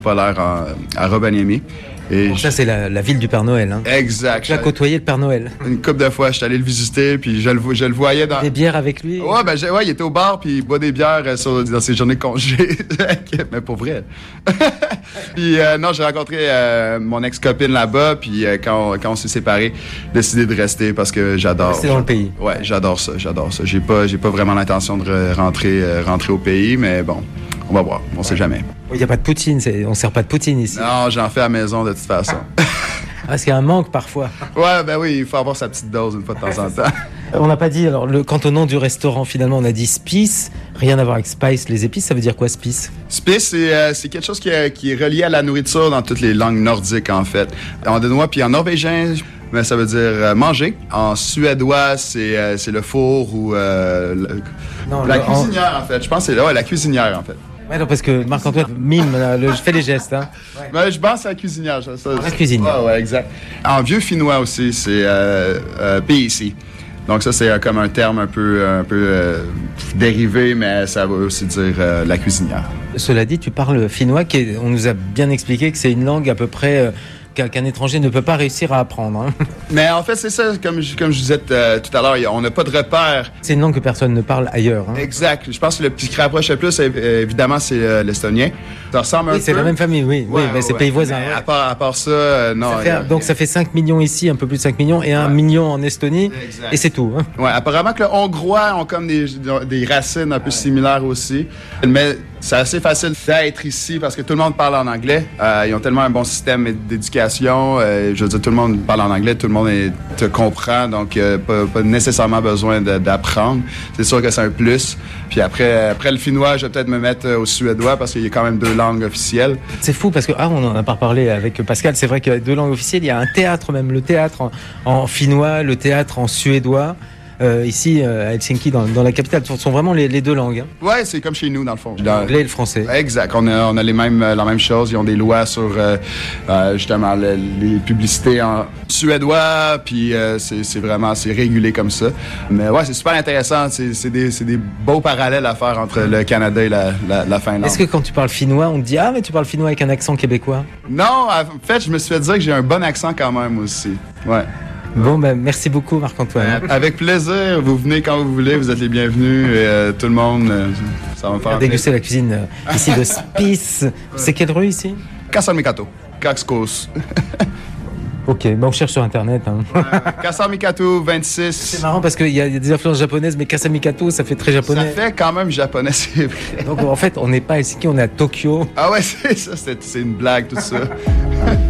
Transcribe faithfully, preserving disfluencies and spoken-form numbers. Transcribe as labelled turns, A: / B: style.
A: polaire en, à Rovaniemi. Et
B: bon, ça, c'est la, la ville du Père Noël. Hein.
A: Exact.
B: Tu as côtoyé le Père Noël.
A: Une couple de fois, je suis allé le visiter, puis je le, je le voyais dans...
B: Des bières avec lui?
A: Ouais, ben, ouais, il était au bar, puis il boit des bières euh, sur, dans ses journées de congé. Mais pour vrai. Puis euh, non, j'ai rencontré euh, mon ex-copine là-bas, puis euh, quand, on, quand on s'est séparés, j'ai décidé de rester parce que j'adore...
B: Rester dans le pays.
A: Ouais, j'adore ça, j'adore ça. J'ai pas, j'ai pas vraiment l'intention de rentrer, euh, rentrer au pays, mais bon, on va voir, on sait jamais.
B: Il n'y a pas de poutine, c'est... on ne sert pas de poutine ici.
A: Non, j'en fais à la maison de toute façon.
B: Parce qu'il y a un manque parfois.
A: Ouais, ben oui, il faut avoir sa petite dose une fois de temps en temps.
B: On n'a pas dit, alors, le, quant au nom du restaurant, finalement, on a dit Spice. Rien à voir avec Spice, les épices, ça veut dire quoi, Spice?
A: Spice, c'est, euh, c'est quelque chose qui est, qui est relié à la nourriture dans toutes les langues nordiques, en fait. En danois, puis en norvégien, mais ça veut dire euh, manger. En suédois, c'est, euh, c'est le four ou euh, le,
B: non,
A: la
B: le,
A: cuisinière, en... en fait. Je pense que c'est ouais, la cuisinière, en fait.
B: Ouais, non, parce que Marc-Antoine mime, le, je fais les gestes. Hein.
A: Ouais. Mais je pense à la cuisinière. Ça, ça,
B: la cuisinière.
A: Ouais, ouais, exact. En vieux finnois aussi, c'est euh, euh, P I C. Donc ça, c'est euh, comme un terme un peu, un peu euh, dérivé, mais ça veut aussi dire euh, la cuisinière.
B: Cela dit, tu parles finnois, qui est, on nous a bien expliqué que c'est une langue à peu près... Euh, qu'un étranger ne peut pas réussir à apprendre. Hein.
A: Mais en fait, c'est ça, comme je, comme je disais euh, tout à l'heure, on n'a pas de repère.
B: C'est une langue que personne ne parle ailleurs. Hein.
A: Exact. Je pense que le petit qui rapproche le plus, évidemment, c'est euh, l'estonien. Ça ressemble
B: oui,
A: un
B: c'est
A: peu.
B: C'est la même famille, oui.
A: Ouais,
B: oui mais
A: ouais,
B: c'est
A: ouais.
B: pays voisin.
A: Ouais.
B: Ouais.
A: À, part, à part ça, euh, non.
B: Ça fait, a, donc ça fait cinq millions ici, un peu plus de cinq millions, et un ouais. million en Estonie, exact. Et c'est tout. Hein.
A: Ouais, apparemment que les Hongrois ont comme des, des racines un peu ouais. similaires aussi. Mais c'est assez facile d'être ici parce que tout le monde parle en anglais. Euh, ils ont tellement un bon système d'éducation. Euh, je veux dire, tout le monde parle en anglais, tout le monde est, te comprend, donc euh, pas, pas nécessairement besoin de, d'apprendre. C'est sûr que c'est un plus. Puis après, après le finnois, je vais peut-être me mettre au suédois parce qu'il y a quand même deux langues officielles.
B: C'est fou parce que, ah, on en a pas parlé avec Pascal, c'est vrai qu'il y a deux langues officielles. Il y a un théâtre même, le théâtre en, en finnois, le théâtre en suédois. Euh, ici, euh, à Helsinki, dans, dans la capitale, ce sont vraiment les, les deux langues. Hein.
A: Ouais, c'est comme chez nous, dans le fond.
B: L'anglais et le français.
A: Exact. On a, on a les mêmes, la même chose. Ils ont des lois sur, euh, euh, justement, le, les publicités en suédois, puis euh, c'est, c'est vraiment, c'est régulé comme ça. Mais ouais, c'est super intéressant. C'est, c'est, des, c'est des beaux parallèles à faire entre le Canada et la, la, la Finlande.
B: Est-ce que quand tu parles finnois, on te dit « Ah, mais tu parles finnois avec un accent québécois » ?
A: Non, en fait, je me suis fait dire que j'ai un bon accent quand même aussi. Ouais.
B: Bon, ben, merci beaucoup, Marc-Antoine.
A: Euh, avec plaisir. Vous venez quand vous voulez. Vous êtes les bienvenus. Et euh, tout le monde, euh, ça va me faire
B: déguster la cuisine euh, ici de Spice. Ouais. C'est quelle rue ici?
A: Kasalmikato. Kakskos.
B: Ok, bon, on cherche sur Internet. Hein.
A: Ouais, Kasalmikato vingt-six. C'est
B: marrant parce qu'il y, y a des influences japonaises, mais Kasalmikato, ça fait très japonais.
A: Ça fait quand même japonais, c'est vrai.
B: Donc en fait, on n'est pas à Helsinki, on est à Tokyo.
A: Ah ouais, c'est ça. C'est, c'est une blague, tout ça.